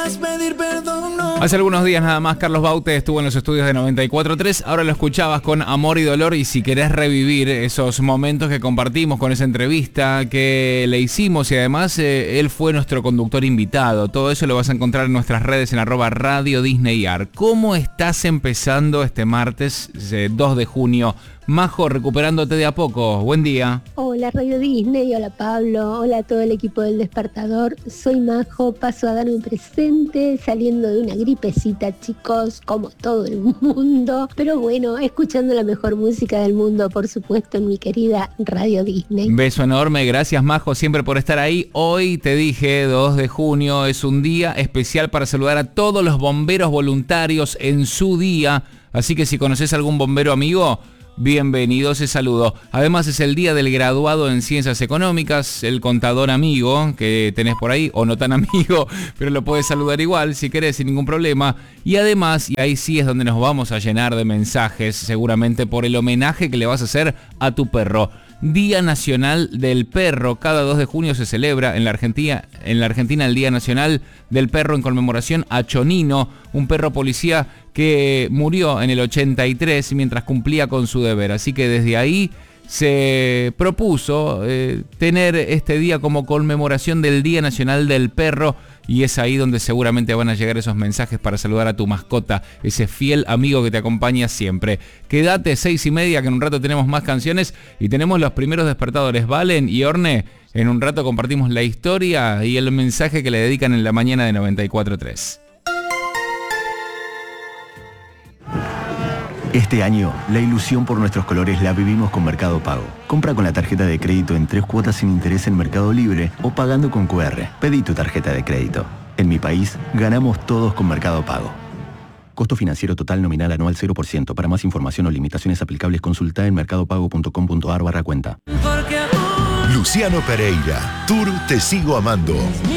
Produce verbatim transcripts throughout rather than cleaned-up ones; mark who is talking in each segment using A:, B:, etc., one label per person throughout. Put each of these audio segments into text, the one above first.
A: pedir perdón, no.
B: Hace algunos días nada más Carlos Baute estuvo en los estudios de noventa y cuatro punto tres, ahora lo escuchabas con Amor y Dolor, y si querés revivir esos momentos que compartimos con esa entrevista que le hicimos, y además eh, él fue nuestro conductor invitado, todo eso lo vas a encontrar en nuestras redes en arroba Radio Disney Ar. ¿Cómo estás empezando este martes eh, dos de junio? Majo, recuperándote de a poco. Buen día.
C: Hola Radio Disney, hola Pablo, hola a todo el equipo del Despertador. Soy Majo, paso a dar un presente saliendo de una gripecita, chicos, como todo el mundo. Pero bueno, escuchando la mejor música del mundo, por supuesto, en mi querida Radio Disney.
B: Beso enorme, gracias Majo siempre por estar ahí. Hoy te dije, dos de junio, es un día especial para saludar a todos los bomberos voluntarios en su día. Así que si conoces a algún bombero amigo, bienvenido ese saludo. Además es el día del graduado en Ciencias Económicas, el contador amigo que tenés por ahí, o no tan amigo, pero lo podés saludar igual si querés, sin ningún problema. Y además, y ahí sí es donde nos vamos a llenar de mensajes, seguramente por el homenaje que le vas a hacer a tu perro. Día Nacional del Perro. Cada dos de junio se celebra en la Argentina, en la Argentina el Día Nacional del Perro en conmemoración a Chonino, un perro policía que murió en el ochenta y tres mientras cumplía con su deber. Así que desde ahí se propuso eh, tener este día como conmemoración del Día Nacional del Perro, y es ahí donde seguramente van a llegar esos mensajes para saludar a tu mascota, ese fiel amigo que te acompaña siempre. Quédate, seis y media, que en un rato tenemos más canciones y tenemos los primeros despertadores. Valen y Orne, en un rato compartimos la historia y el mensaje que le dedican en la mañana de noventa y cuatro punto tres.
D: Este año, la ilusión por nuestros colores la vivimos con Mercado Pago. Compra con la tarjeta de crédito en tres cuotas sin interés en Mercado Libre o pagando con cu erre. Pedí tu tarjeta de crédito. En mi país, ganamos todos con Mercado Pago. Costo financiero total nominal anual cero por ciento. Para más información o limitaciones aplicables, consulta en mercadopago punto com punto ar barra cuenta.
E: Luciano Pereira, Tour Te Sigo Amando.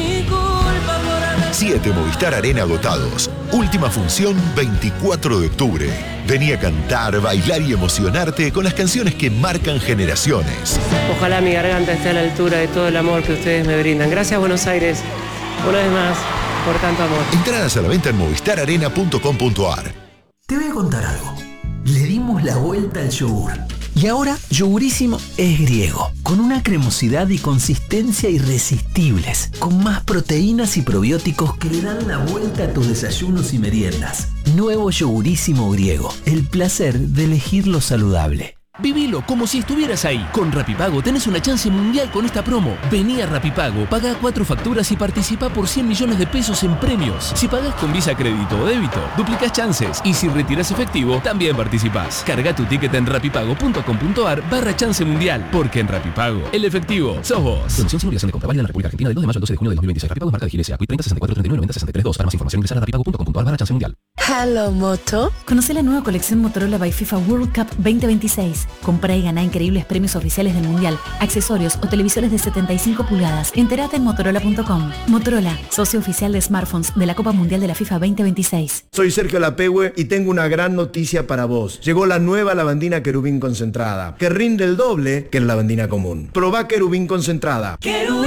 E: Siete Movistar Arena agotados. Última función veinticuatro de octubre. Vení a cantar, bailar y emocionarte con las canciones que marcan generaciones.
F: Ojalá mi garganta esté a la altura de todo el amor que ustedes me brindan. Gracias, Buenos Aires, una vez más, por tanto amor.
E: Entradas a la venta en movistar arena punto com punto ar.
A: Te voy a contar algo. Le dimos la vuelta al yogur. Y ahora, Yogurísimo es griego, con una cremosidad y consistencia irresistibles, con más proteínas y probióticos que le dan la vuelta a tus desayunos y meriendas. Nuevo Yogurísimo griego, el placer de elegir lo saludable.
G: Vivilo como si estuvieras ahí. Con Rapipago tenés una chance mundial con esta promo. Vení a Rapipago, pagá cuatro facturas y participá por cien millones de pesos en premios. Si pagás con Visa, crédito o débito, duplicás chances. Y si retirás efectivo, también participás. Carga tu ticket en rapipago punto com punto ar barra chance mundial. Porque en Rapipago, el efectivo sos vos. Promoción sin obligación de compra válida en la República Argentina del dos de mayo al doce de junio de dos mil veintiséis. Rapipago es marca de G L S A. Q I treinta sesenta y cuatro treinta y nueve noventa sesenta y tres dos. Para más información ingresar a rapipago punto com punto ar barra chance mundial.
H: Hello Moto.
I: Conoce la nueva colección Motorola by FIFA World Cup veinte veintiséis. Comprá y ganá increíbles premios oficiales del Mundial, accesorios o televisores de setenta y cinco pulgadas. Entérate en motorola punto com. Motorola, socio oficial de smartphones de la Copa Mundial de la FIFA veinte veintiséis.
J: Soy Sergio Lapehue y tengo una gran noticia para vos. Llegó la nueva lavandina Querubín concentrada, que rinde el doble que la lavandina común. Probá Querubín concentrada.